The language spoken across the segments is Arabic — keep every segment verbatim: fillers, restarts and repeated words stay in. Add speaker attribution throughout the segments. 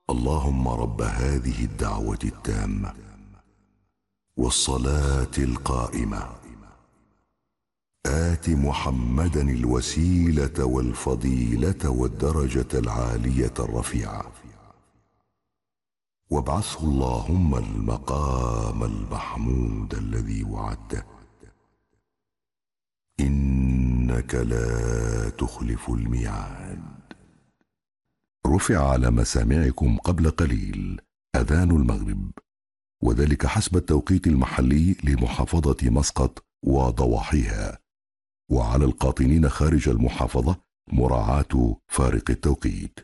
Speaker 1: اللهم رب هذه الدعوة التامة والصلاة القائمة آت محمدا الوسيلة والفضيلة والدرجة العالية الرفيعة وابعثه اللهم المقام المحمود الذي وعدته إنك لا تخلف الميعاد. رفع على مسامعكم قبل قليل أذان المغرب، وذلك حسب التوقيت المحلي لمحافظة مسقط وضواحيها، وعلى القاطنين خارج المحافظة مراعاة فارق التوقيت.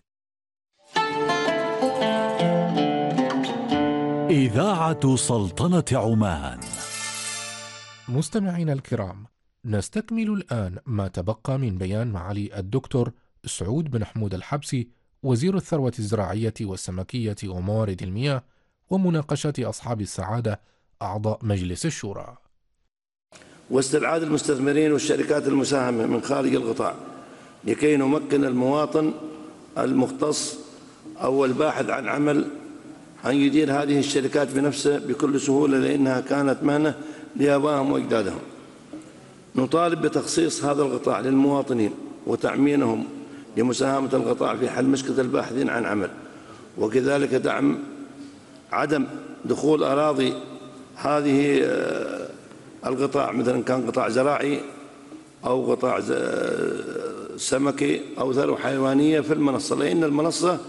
Speaker 2: إذاعة سلطنة عمان.
Speaker 3: مستمعينا الكرام، نستكمل الآن ما تبقى من بيان معالي الدكتور سعود بن حمود الحبسي وزير الثروة الزراعية والسمكية وموارد المياه، ومناقشة أصحاب السعادة أعضاء مجلس الشورى.
Speaker 4: واستبعاد المستثمرين والشركات المساهمة من خارج القطاع لكي نمكن المواطن المختص أو الباحث عن عمل أن يدير هذه الشركات بنفسه بكل سهولة، لأنها كانت مهنة لآبائهم وأجدادهم. نطالب بتخصيص هذا القطاع للمواطنين وتعمينهم لمساهمة القطاع في حل مشكلة الباحثين عن عمل، وكذلك دعم عدم دخول أراضي هذه القطاع، مثلا كان قطاع زراعي أو قطاع سمكي أو ثروة حيوانية في المنصة، لأن المنصة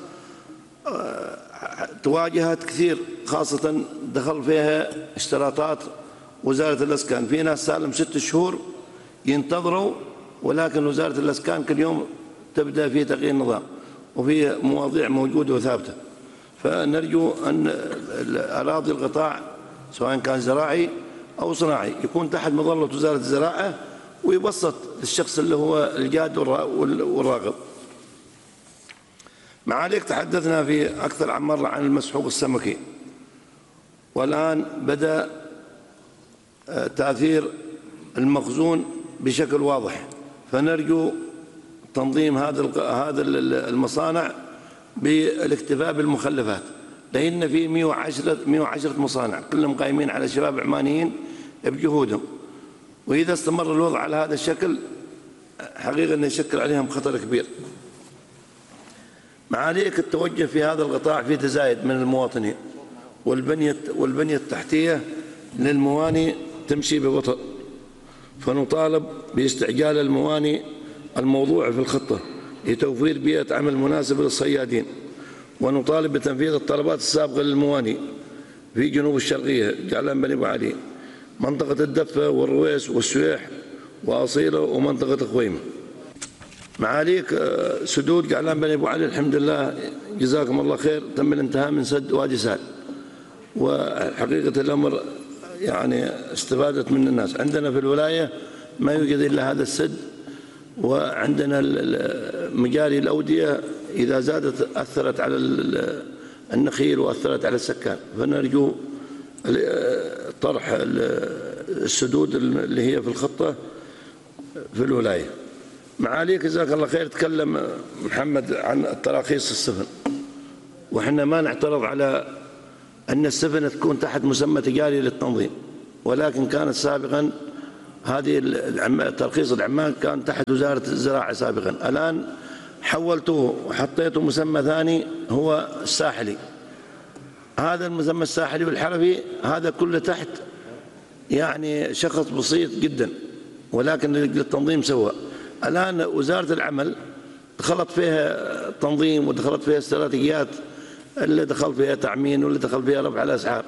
Speaker 4: تواجهت كثير، خاصة دخل فيها اشتراطات وزارة الإسكان. في ناس سالم ست شهور ينتظروا، ولكن وزارة الإسكان كل يوم تبدأ في تغيير نظام وفي مواضيع موجودة وثابتة. فنرجو أن أراضي القطاع سواء كان زراعي أو صناعي يكون تحت مظلة وزارة الزراعة، ويبسط للشخص اللي هو الجاد والراغب. معاليك تحدثنا في أكثر عن مرة عن المسحوق السمكي، والآن بدأ تأثير المخزون بشكل واضح، فنرجو تنظيم هذا هذا المصانع بالاكتفاء بالمخلفات، لأن في مئة وعشرة مصانع كلهم قائمين على شباب عمانيين بجهودهم، وإذا استمر الوضع على هذا الشكل حقيقة أنه يشكل عليهم خطر كبير. معاليك التوجه في هذا القطاع في تزايد من المواطنين، والبنية والبنية التحتية للمواني تمشي ببطء، فنطالب باستعجال المواني الموضوعة في الخطة لتوفير بيئة عمل مناسبة للصيادين، ونطالب بتنفيذ الطلبات السابقة للمواني في جنوب الشرقية جعلان بني أبو علي، منطقة الدفة والرويس والسويح وأصيلة ومنطقة خويمة. معاليك سدود جعلان بني أبو علي الحمد لله جزاكم الله خير تم الانتهاء من سد وادي سال، وحقيقة الأمر يعني استفادت من الناس. عندنا في الولاية ما يوجد إلا هذا السد، وعندنا مجاري الأودية إذا زادت أثرت على النخيل وأثرت على السكان، فنرجو طرح السدود اللي هي في الخطة في الولاية. معاليك جزاك الله خير تكلم محمد عن التراخيص السفن، وإحنا ما نعترض على أن السفن تكون تحت مسمى تجاري للتنظيم، ولكن كانت سابقا هذه ترخيص العمال كان تحت وزارة الزراعة سابقا، الآن حولته وحطيته مسمى ثاني هو الساحلي. هذا المسمى الساحلي والحرفي هذا كله تحت يعني شخص بسيط جدا، ولكن للتنظيم سوى. الآن وزارة العمل دخلت فيها تنظيم ودخلت فيها استراتيجيات، اللي دخل فيها تعمين واللي دخل فيها رفع الأسعار.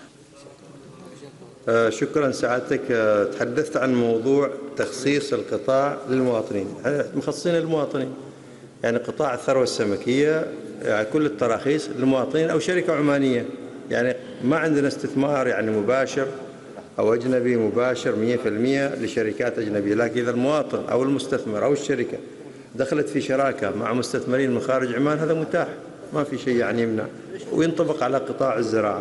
Speaker 5: آه شكرا سعادتك. آه تحدثت عن موضوع تخصيص القطاع للمواطنين، مخصصين للمواطنين، يعني قطاع الثروة السمكية يعني كل التراخيص للمواطنين أو شركة عمانية، يعني ما عندنا استثمار يعني مباشر أو أجنبي مباشر مئة بالمئة لشركات أجنبية، لكن إذا المواطن أو المستثمر أو الشركة دخلت في شراكة مع مستثمرين من خارج عمان هذا متاح، ما في شيء يعني يمنع، وينطبق على قطاع الزراعة.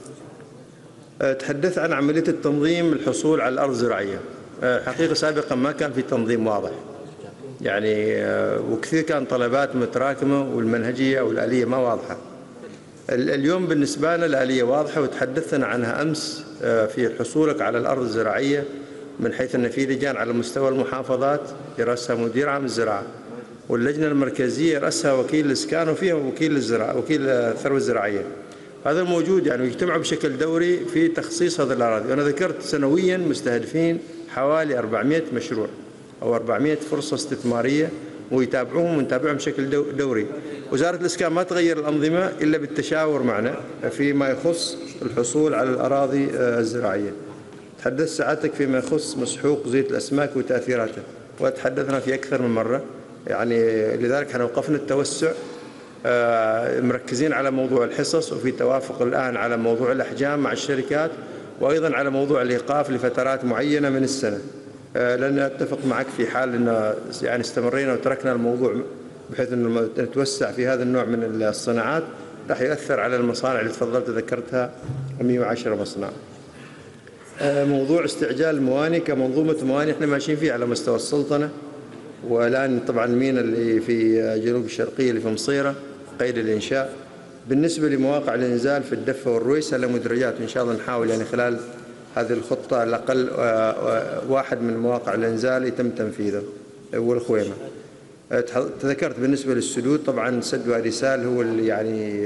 Speaker 5: تحدث عن عملية التنظيم الحصول على الأرض الزراعية. حقيقة سابقا ما كان في تنظيم واضح، يعني وكثير كان طلبات متراكمة والمنهجية والآلية ما واضحة. اليوم بالنسبة لنا الآلية واضحة وتحدثنا عنها أمس في حصولك على الأرض الزراعية، من حيث أن في لجان على مستوى المحافظات يرأسها مدير عام الزراعة، واللجنة المركزية يرأسها وكيل الإسكان وفيها وكيل الزراعة وكيل الثروة الزراعية. هذا موجود يعني ويجتمعوا بشكل دوري في تخصيص هذه الأراضي. وأنا ذكرت سنويا مستهدفين حوالي أربعمئة مشروع أو أربعمئة فرصة استثمارية ويتابعوهم ونتابعهم بشكل دوري. وزارة الإسكان ما تغير الأنظمة إلا بالتشاور معنا فيما يخص الحصول على الأراضي الزراعية. تحدثت سعادتك فيما يخص مسحوق زيت الأسماك وتأثيراته، وتحدثنا في أكثر من مرة، يعني لذلك احنا وقفنا التوسع، مركزين على موضوع الحصص، وفي توافق الآن على موضوع الأحجام مع الشركات، وأيضا على موضوع الإيقاف لفترات معينة من السنة. لأن أتفق معك في حال أن يعني استمرينا وتركنا الموضوع بحيث أن نتوسع في هذا النوع من الصناعات راح يؤثر على المصانع اللي تفضلت ذكرتها مئة وعشرة مصنع. موضوع استعجال المواني كمنظومة مواني احنا ماشيين فيه على مستوى السلطنة، والآن طبعا المينا اللي في جنوب الشرقية اللي في مصيرة قيد الإنشاء. بالنسبة لمواقع الإنزال في الدفة والرويسة لمدرجات، إن شاء الله نحاول يعني خلال هذه الخطة على الأقل واحد من مواقع الإنزال يتم تنفيذه والخويمة. تذكرت بالنسبة للسدود، طبعا سد وادي سال هو اللي يعني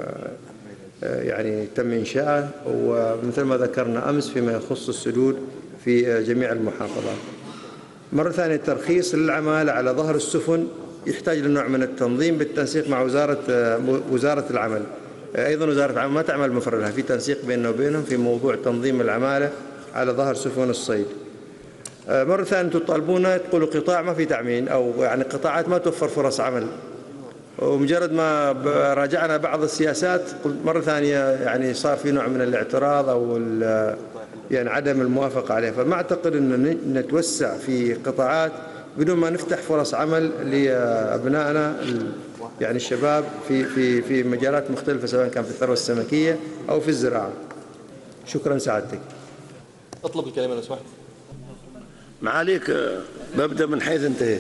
Speaker 5: يعني تم إنشاءه، ومثل ما ذكرنا أمس فيما يخص السدود في جميع المحافظات. مرة ثانية الترخيص للعمالة على ظهر السفن يحتاج لنوع من التنظيم بالتنسيق مع وزارة وزارة العمل. أيضا وزارة العمل ما تعمل مفردها، في تنسيق بيننا وبينهم في موضوع تنظيم العمالة على ظهر سفن الصيد. مرة ثانية تطالبون تقولوا قطاع ما في تعمين، أو يعني قطاعات ما توفر فرص عمل، ومجرد ما راجعنا بعض السياسات مرة ثانية يعني صار في نوع من الاعتراض أو يعني عدم الموافقة عليها. فما أعتقد أن نتوسع في قطاعات بدون ما نفتح فرص عمل لأبنائنا يعني الشباب في في في مجالات مختلفة، سواء كان في الثروة السمكية أو في الزراعة. شكرا سعادتك.
Speaker 6: أطلب الكلمة لو سمحت.
Speaker 4: معاليك ببدأ من حيث انتهيت.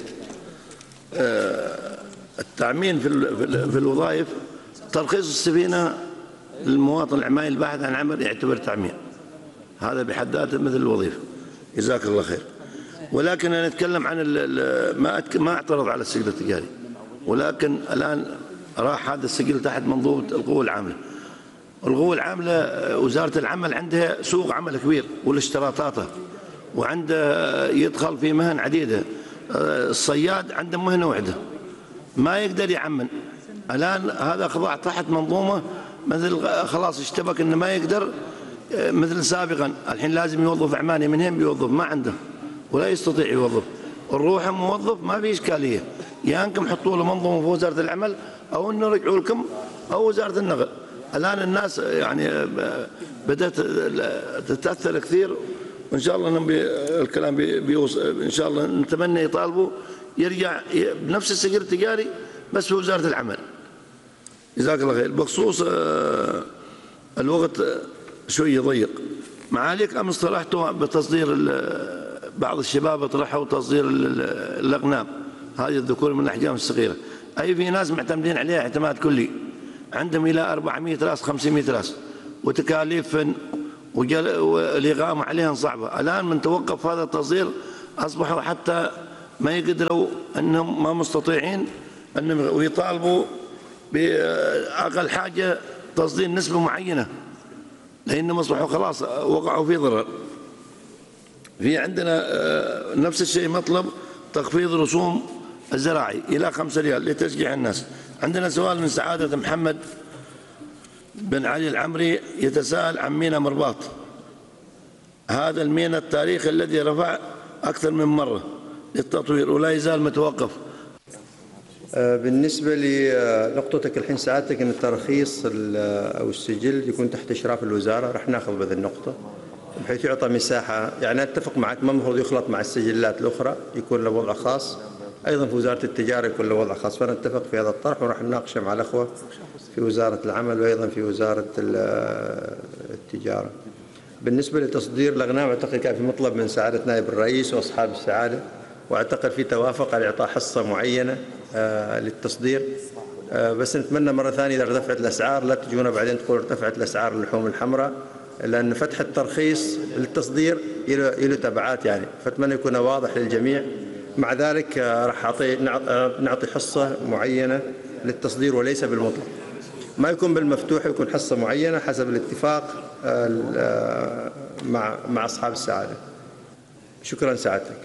Speaker 4: التعمين في في الوظائف، ترخيص السفينة للمواطن العماني الباحث عن عمل يعتبر تعمين، هذا بحد ذاته مثل الوظيفة. جزاك الله خير. ولكن أنا أتكلم عن ما ما اعترض على السجل التجاري، ولكن الآن راح هذا السجل تحت منظومة القوة العاملة. القوة العاملة وزارة العمل عندها سوق عمل كبير والاشتراطاته، وعنده يدخل في مهن عديدة. الصياد عنده مهنة واحدة ما يقدر يعمن. الآن هذا خضع تحت منظومة مثل خلاص اشتبك انه ما يقدر مثل سابقا. الحين لازم يوظف عماني، من هين بيوظف؟ ما عنده ولا يستطيع يوظف. الروح موظف ما في إشكالية، يا أنكم حطوا له منظومة في وزارة العمل أو أنه رجعوا لكم أو وزارة النقل. الآن الناس يعني بدأت تتأثر كثير، وإن شاء الله الكلام بيوصل. إن شاء الله نتمنى يطالبوا يرجع بنفس السجل التجاري بس في وزارة العمل. جزاك الله خير. بخصوص الوقت شوي ضيق، معاليك أمس طرحتوا بتصدير بعض الشباب طرحوا تصدير الأغنام هذه الذكور من الأحجام الصغيرة. أي في ناس معتمدين عليها اعتماد كلي، عندهم إلى أربعمئة راس خمسمئة راس، وتكاليف والإغامة عليهم صعبة. الآن من توقف هذا التصدير أصبحوا حتى ما يقدروا، أنهم ما مستطيعين أنهم ويطالبوا بأقل حاجة تصدير نسبة معينة، لأنهم أصبحوا خلاص وقعوا في ضرر. في عندنا نفس الشيء مطلب تخفيض رسوم الزراعي إلى خمسة ريال لتشجيع الناس. عندنا سؤال من سعادة محمد بن علي العمري يتساءل عن ميناء مرباط. هذا الميناء التاريخي الذي رفع أكثر من مرة للتطوير ولا يزال متوقف.
Speaker 5: بالنسبة لنقطتك الحين سعادتك أن الترخيص أو السجل يكون تحت إشراف الوزارة، رح ناخذ بهذه النقطة بحيث يعطى مساحة. يعني أتفق معك، ما المفروض يخلط مع السجلات الأخرى، يكون له وضع خاص. أيضا في وزارة التجارة يكون له وضع خاص، فنتفق في هذا الطرح ورح نناقشه مع الأخوة في وزارة العمل وأيضا في وزارة التجارة. بالنسبة لتصدير الأغنام، أعتقد كان في مطلب من سعادة نائب الرئيس وأصحاب السعادة، وأعتقد في توافق على إعطاء حصة معينة للتصدير. بس نتمنى مرة ثانية إذا ارتفعت الأسعار لا تجونا بعدين تقول ارتفعت الأسعار اللحوم الحمراء، لأن فتح الترخيص للتصدير له تبعات يعني، فأتمنى يكون واضح للجميع. مع ذلك راح أعطي نعطي حصة معينة للتصدير وليس بالمطلق، ما يكون بالمفتوح، يكون حصة معينة حسب الاتفاق مع مع أصحاب السعادة. شكرا سعادتك.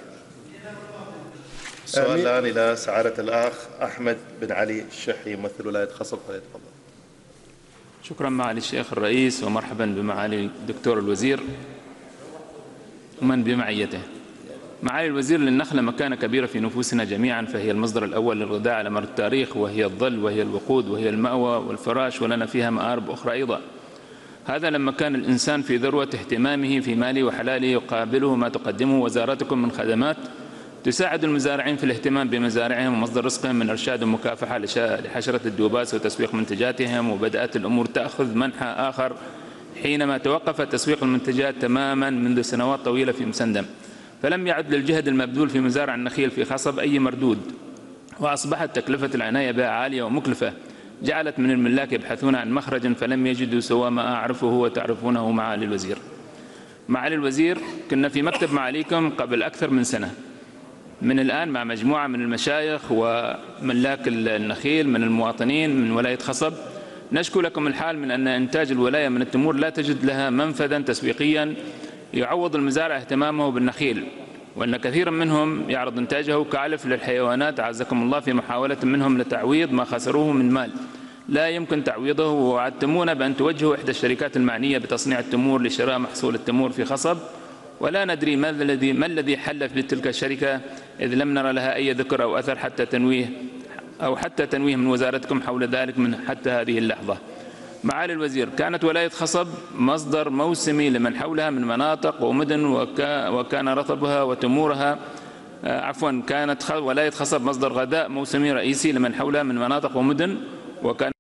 Speaker 7: السؤال الآن إلى سعادة الأخ أحمد بن علي الشحي ممثل ولاية خصب، فليتفضل.
Speaker 8: شكرا معالي الشيخ الرئيس، ومرحبا بمعالي الدكتور الوزير ومن بمعيته. معالي الوزير، للنخلة مكانة كبيرة في نفوسنا جميعا، فهي المصدر الأول للغذاء على مر التاريخ، وهي الظل وهي الوقود وهي المأوى والفراش، ولنا فيها مآرب أخرى أيضا. هذا لما كان الإنسان في ذروة اهتمامه في ماله وحلاله، يقابله ما تقدمه وزارتكم من خدمات تساعد المزارعين في الاهتمام بمزارعهم ومصدر رزقهم، من إرشاد ومكافحة لحشرة الدوباس وتسويق منتجاتهم. وبدأت الأمور تأخذ منحى آخر حينما توقف تسويق المنتجات تماما منذ سنوات طويلة في مسندم، فلم يعد للجهد المبذول في مزارع النخيل في خصب أي مردود، وأصبحت تكلفة العناية بها عالية ومكلفة، جعلت من الملاك يبحثون عن مخرج فلم يجدوا سوى ما أعرفه وتعرفونه معالي الوزير. معالي الوزير، كنا في مكتب معاليكم قبل أكثر من سنة من الآن مع مجموعة من المشايخ وملاك النخيل من المواطنين من ولاية خصب، نشكو لكم الحال من أن إنتاج الولاية من التمور لا تجد لها منفذا تسويقيا يعوض المزارع اهتمامه بالنخيل، وأن كثيرا منهم يعرض إنتاجه كعلف للحيوانات عزكم الله، في محاولة منهم لتعويض ما خسروه من مال لا يمكن تعويضه. ووعدتمونا بأن توجهوا إحدى الشركات المعنية بتصنيع التمور لشراء محصول التمور في خصب، ولا ندري ما الذي ما الذي حل في تلك الشركة، إذ لم نرى لها أي ذكر أو أثر حتى تنويه أو حتى تنويه من وزارتكم حول ذلك من حتى هذه اللحظة. معالي الوزير، كانت ولاية خصب مصدر موسمي لمن حولها من مناطق ومدن، وكا وكان رطبها وتمورها عفوا كانت ولاية خصب مصدر غذاء موسمي رئيسي لمن حولها من مناطق ومدن، وكان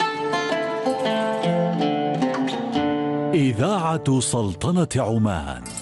Speaker 2: إذاعة سلطنة عمان.